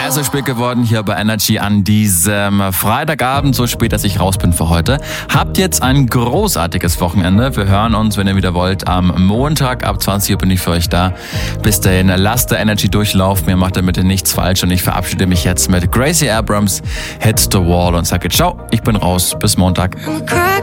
so spät geworden hier bei Energy an diesem Freitagabend, so spät, dass ich raus bin für heute. Habt jetzt ein großartiges Wochenende. Wir hören uns, wenn ihr wieder wollt, am Montag ab 20 Uhr bin ich für euch da. Bis dahin, lasst der Energy durchlaufen. Mir macht damit nichts falsch und ich verabschiede mich jetzt mit Gracie Abrams, Hit the Wall und sage ciao, ich bin raus. Bis Montag.